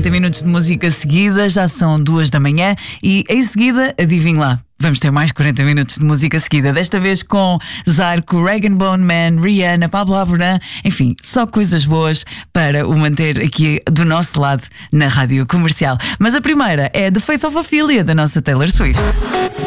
40 minutos de música seguida, já são 2 da manhã e em seguida, adivinhe lá, vamos ter mais 40 minutos de música seguida. Desta vez com Zarco, Rag & Bone Man, Rihanna, Pablo Alborán. Enfim, só coisas boas para o manter aqui do nosso lado na Rádio Comercial. Mas a primeira é The Faith of Ophelia, da nossa Taylor Swift.